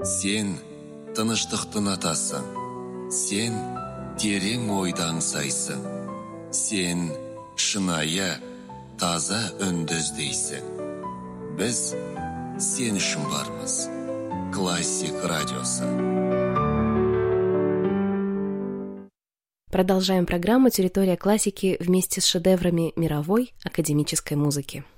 Сен тыныштықтың атасың, сен терең ойды аңсайсың, сен шынайы, таза үнді іздейсің. Біз сен үшін бармыз. Классик радиосы. Продолжаем программу «Территория классики» вместе с шедеврами мировой академической музыки.